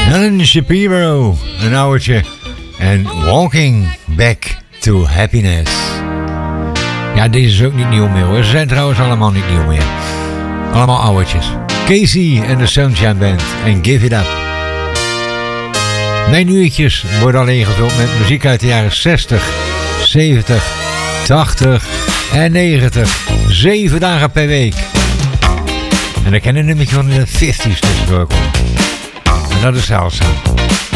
Alan Shapiro, een oudertje. En Walking Back to Happiness. Ja, deze is ook niet nieuw meer hoor. Ze zijn trouwens allemaal niet nieuw meer. Allemaal oudertjes. Casey en de Sunshine Band en Give It Up. Mijn uurtjes worden alleen gevuld met muziek uit de jaren 60, 70, 80 en 90. 7 dagen per week. En dan kan een nummertje van de 50's tussendoor komen. En dat is salsa.